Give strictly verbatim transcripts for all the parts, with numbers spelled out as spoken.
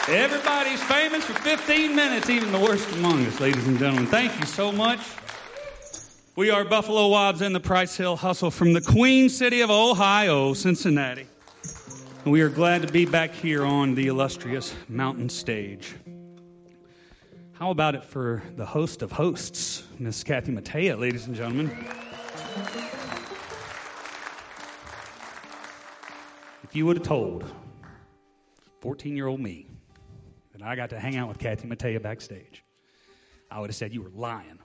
Everybody's famous for fifteen minutes, even the worst among us, ladies and gentlemen. Thank you so much. We are Buffalo Wobs and the Price Hill Hustle from the Queen City of Ohio, Cincinnati. And we are glad to be back here on the illustrious mountain stage. How about it for the host of hosts, Miss Kathy Mattea, ladies and gentlemen? If you would have told fourteen-year-old me that I got to hang out with Kathy Mattea backstage, I would have said you were lying.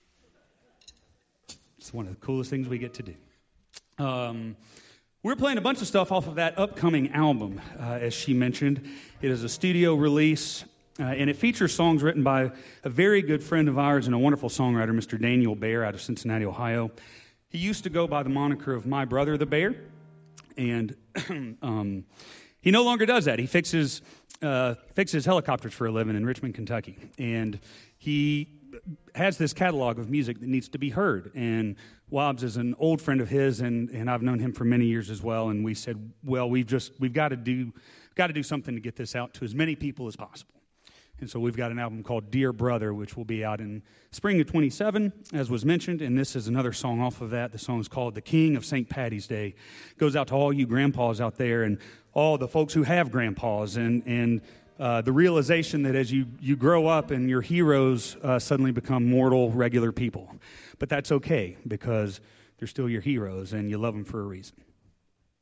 It's one of the coolest things we get to do. Um, we're playing a bunch of stuff off of that upcoming album, uh, as she mentioned. It is a studio release, uh, and it features songs written by a very good friend of ours and a wonderful songwriter, Mister Daniel Bear, out of Cincinnati, Ohio. He used to go by the moniker of My Brother the Bear, and um, he no longer does that. He fixes uh, fixes helicopters for a living in Richmond, Kentucky. And he has this catalog of music that needs to be heard. And Wobbs is an old friend of his, and, and I've known him for many years as well. And we said, well, we've just we've got to do got to do something to get this out to as many people as possible. And so we've got an album called Dear Brother, which will be out in spring of twenty-seven, as was mentioned. And this is another song off of that. The song is called The King of Saint Patty's Day. It goes out to all you grandpas out there and all the folks who have grandpas. And, and uh, the realization that as you, you grow up and your heroes uh, suddenly become mortal, regular people. But that's okay, because they're still your heroes and you love them for a reason.